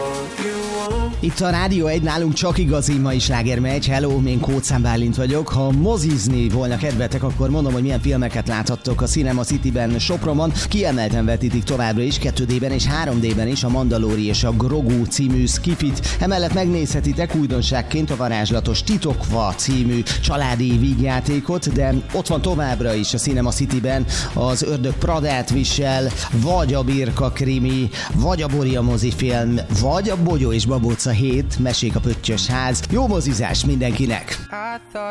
Itt a Rádió 1, nálunk csak igazi mai sláger megy. Hello, én Kóczán Bálint vagyok. Ha mozizni volna kedvetek, akkor mondom, hogy milyen filmeket láthattok a Cinema Cityben Sopronban. Kiemelten vetítik továbbra is 2D-ben és 3D-ben is a Mandalori és a Grogu című skifit. Emellett megnézhetitek újdonságként a varázslatos Titokva című családi vígjátékot, de ott van továbbra is a Cinema Cityben az Ördög Pradát visel, vagy a Birka krimi, vagy a Boria mozifilm, vagy a Bogyó és Babóca 7, Mesék a Pöttyös ház. Jó mozizás mindenkinek!